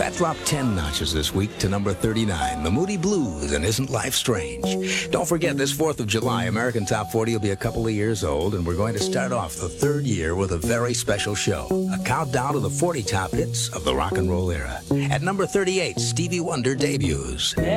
That dropped 10 notches this week to number 39, The Moody Blues and Isn't Life Strange. Don't forget, this 4th of July, American Top 40 will be a couple of years old, and we're going to start off the third year with a very special show, a countdown to the 40 top hits of the rock and roll era. At number 38, Stevie Wonder debuts.